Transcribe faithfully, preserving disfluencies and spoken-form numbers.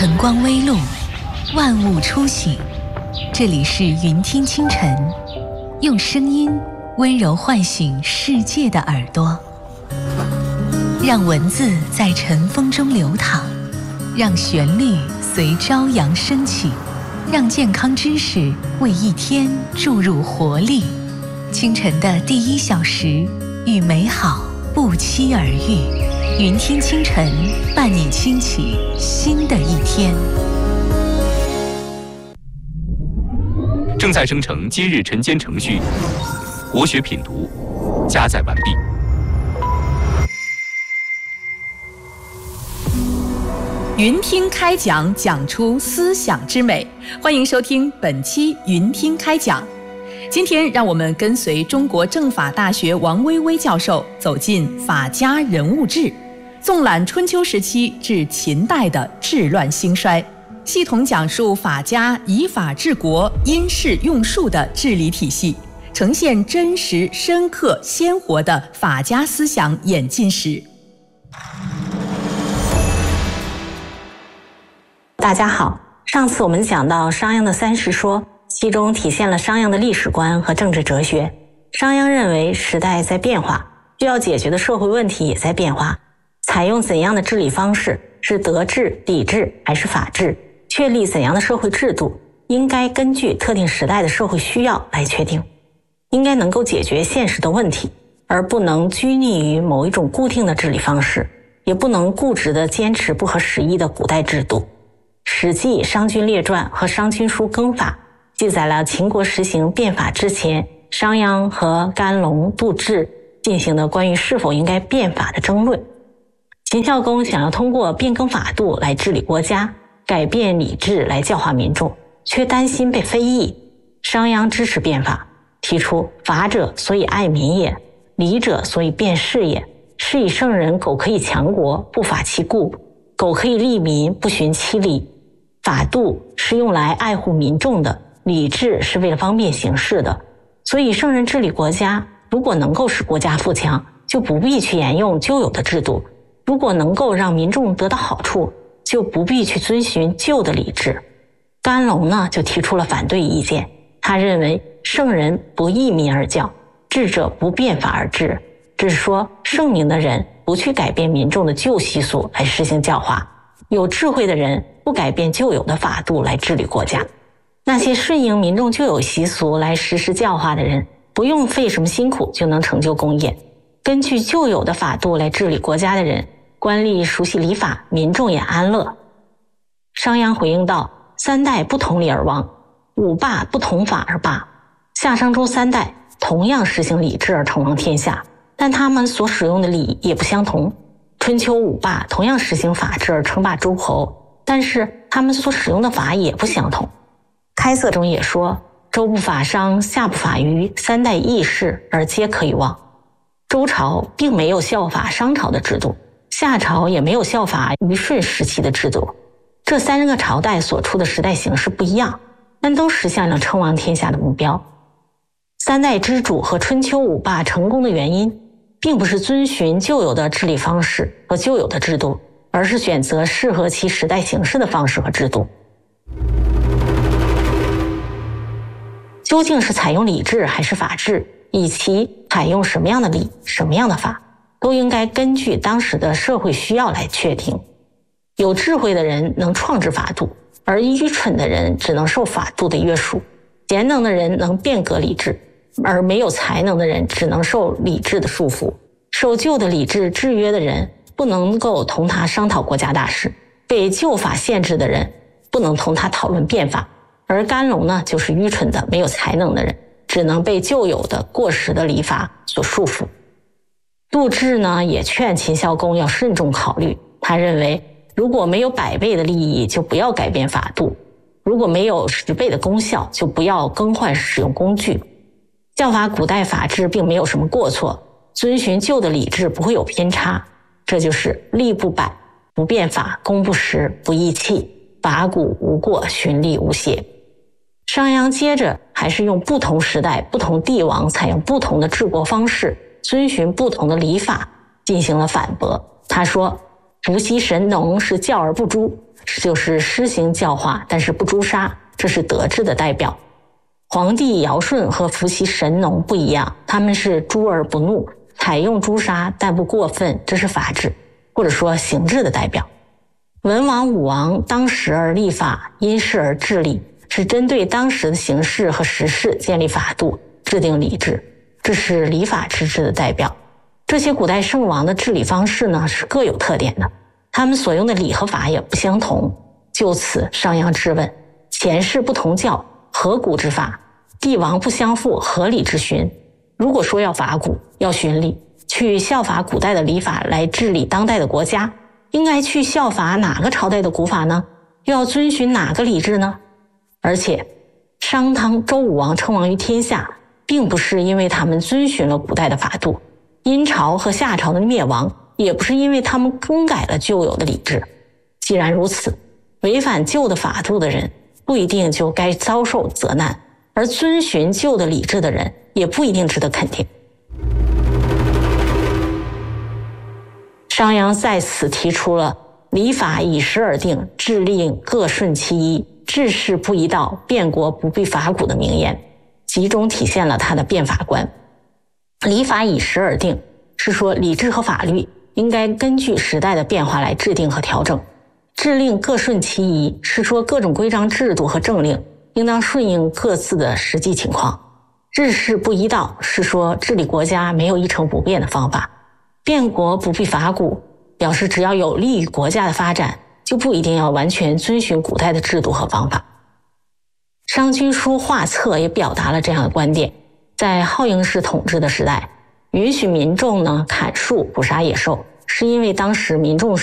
晨光微露，万物初醒。这里是云听清晨，用声音温柔唤醒世界的耳朵，让文字在晨风中流淌，让旋律随朝阳升起，让健康知识为一天注入活力。清晨的第一小时，与美好不期而遇。云听清晨，伴你轻启新的一天。 正在生成今日晨间程序，国学品读加载完毕。 云听开讲，讲出思想之美。欢迎收听本期云听开讲。今天让我们跟随中国政法大学王薇薇教授走进法家人物志，纵览春秋时期至秦代的治乱兴衰，系统讲述法家以法治国、因势用术的治理体系，呈现真实、深刻、鲜活的法家思想演进史。 大家好，上次我们讲到商鞅的三实说，其中体现了商鞅的历史观和政治哲学。商鞅认为时代在变化，需要解决的社会问题也在变化，采用怎样的治理方式，是德治、礼治还是法治，确立怎样的社会制度，应该根据特定时代的社会需要来确定，应该能够解决现实的问题，而不能拘泥于某一种固定的治理方式，也不能固执地坚持不合时宜的古代制度。史记《商君列传》和《商君书耕法》记载了秦国实行变法之前，商鞅和甘龙、杜挚进行的关于是否应该变法的争论。秦孝公想要通过变更法度来治理国家，改变礼制来教化民众，却担心被非议。商鞅支持变法，提出法者所以爱民也，礼者所以变事也。是以圣人苟可以强国，不法其故；苟可以利民，不循其理。法度是用来爱护民众的，礼制是为了方便行事的。所以圣人治理国家，如果能够使国家富强，就不必去沿用旧有的制度；如果能够让民众得到好处，就不必去遵循旧的礼制。甘龙呢，就提出了反对意见。他认为圣人不义民而教，智者不变法而治，只是说圣明的人不去改变民众的旧习俗来实行教化，有智慧的人不改变旧有的法度来治理国家。那些顺应民众旧有习俗来实施教化的人，不用费什么辛苦就能成就功业。根据旧有的法度来治理国家的人，官吏熟悉礼法，民众也安乐。商鞅回应道：三代不同理而亡，五霸不同法而霸。夏商周三代同样实行礼制而称王天下，但他们所使用的礼也不相同。春秋五霸同样实行法制而称霸诸侯，但是他们所使用的法也不相同。开塞中也说：周不法商，夏不法虞，三代异事而皆可以忘。周朝并没有效法商朝的制度，夏朝也没有效法虞舜时期的制度。这三个朝代所处的时代形势不一样，但都实现了称王天下的目标。三代之主和春秋五霸成功的原因，并不是遵循旧有的治理方式和旧有的制度，而是选择适合其时代形势的方式和制度。究竟是采用礼制还是法治，以及采用什么样的礼、什么样的法，都应该根据当时的社会需要来确定。有智慧的人能创制法度，而愚蠢的人只能受法度的约束。贤能的人能变革礼制，而没有才能的人只能受礼制的束缚。受旧的礼制制约的人不能够同他商讨国家大事，被旧法限制的人不能同他讨论变法。而甘龙呢，就是愚蠢的没有才能的人，只能被旧有的过时的礼法所束缚。杜挚呢，也劝秦孝公要慎重考虑。他认为如果没有百倍的利益，就不要改变法度；如果没有十倍的功效，就不要更换使用工具。效法古代法制并没有什么过错，遵循旧的礼制不会有偏差。这就是利不百，不变法，功不实，不义气，法古无过，循例无邪。商鞅接着还是用不同时代、不同帝王采用不同的治国方式，遵循不同的礼法进行了反驳。他说： 伏羲神农是教而不诛，就是施行教化但是不诛杀，这是德治的代表。皇帝尧舜和伏羲神农不一样，他们是诛而不怒，采用诛杀但不过分，这是法治或者说刑治的代表。文王武王当时而立法，因事而治理，是针对当时的形势和时事建立法度，制定礼制，这是礼法之治的代表。这些古代圣王的治理方式呢，是各有特点的，他们所用的礼和法也不相同。就此商鞅质问：前世不同教，何古之法？帝王不相负，何礼之循？如果说要法古，要循礼，去效法古代的礼法来治理当代的国家，应该去效法哪个朝代的古法呢？又要遵循哪个礼制呢？而且商汤周武王称王于天下，并不是因为他们遵循了古代的法度，殷朝和夏朝的灭亡也不是因为他们更改了旧有的礼制。既然如此，违反旧的法度的人不一定就该遭受责难，而遵循旧的礼制的人也不一定值得肯定。商鞅在此提出了礼法以时而定，制令各顺其一，治世不一道，变国不必法古的名言，集中体现了他的变法观。礼法以时而定，是说礼制和法律应该根据时代的变化来制定和调整。制令各顺其宜，是说各种规章制度和政令应当顺应各自的实际情况。治世不一道，是说治理国家没有一成不变的方法。变国不必法古，表示只要有利于国家的发展，就不一定要完全遵循古代的制度和方法。商君书画册也表达了这样的观点。在好赢氏统治的时代，允许民众呢砍树捕杀野兽，是因为当时民众